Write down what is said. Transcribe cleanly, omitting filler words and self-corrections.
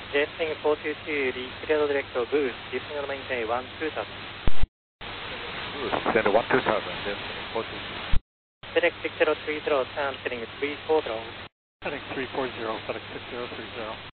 Jetting 422, declared direct boost, descending on maintain 12000. Boost, send 12000, descending 422. FedEx 6030, turn heading 340. Heading 340, FedEx 6030.